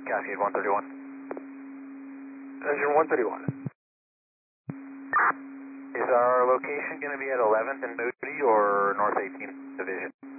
Cascade 131. Engine 131. Is our location going to be at 11th and Moody or North 18th Division?